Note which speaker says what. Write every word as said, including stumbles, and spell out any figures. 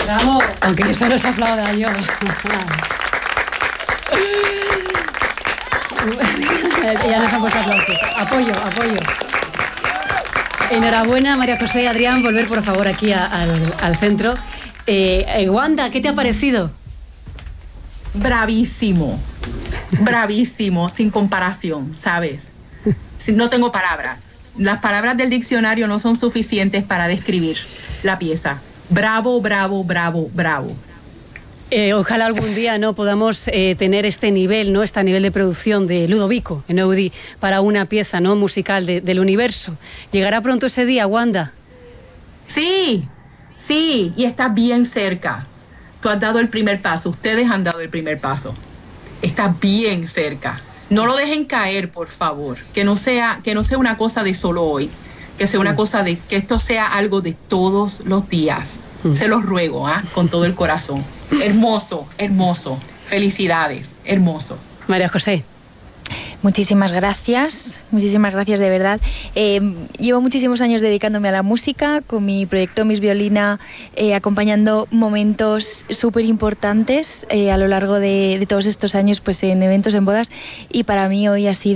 Speaker 1: Bravo. Aunque yo solo se aplauda yo. Ya nos han puesto aplausos. Apoyo, apoyo. Enhorabuena, María José. Adrián, volver por favor aquí a, al, al centro. Eh, eh, Wanda, ¿qué te ha parecido?
Speaker 2: Bravísimo, bravísimo, sin comparación, ¿sabes? No tengo palabras. Las palabras del diccionario no son suficientes para describir la pieza. Bravo, bravo, bravo, bravo.
Speaker 1: Eh, ojalá algún día no podamos eh, tener este nivel, ¿no? Este nivel de producción de Ludovico en Eudí para una pieza, ¿no? musical de, del universo. ¿Llegará pronto ese día, Wanda?
Speaker 2: Sí, sí, y está bien cerca. Tú has dado el primer paso, ustedes han dado el primer paso. Está bien cerca. No lo dejen caer, por favor. Que no sea, que no sea una cosa de solo hoy. Que sea una mm. cosa de, que esto sea algo de todos los días. Mm. Se los ruego, ¿ah? ¿eh? Con todo el corazón. Hermoso, hermoso. Felicidades, hermoso.
Speaker 1: María José.
Speaker 3: Muchísimas gracias, muchísimas gracias de verdad. Eh, llevo muchísimos años dedicándome a la música, con mi proyecto Miss Violina, eh, acompañando momentos súper importantes eh, a lo largo de, de todos estos años, pues en eventos, en bodas, y para mí hoy ha sido